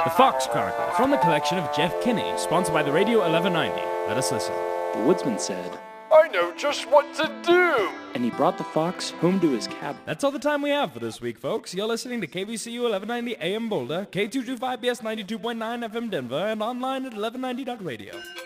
The Fox Chronicle, from the collection of Jeff Kinney, sponsored by the Radio 1190. Let us listen. The woodsman said, I know just what to do! and he brought the fox home to his cabin. That's all the time we have for this week, folks. You're listening to KVCU 1190 AM Boulder, K225BS 92.9 FM Denver, and online at 1190.radio.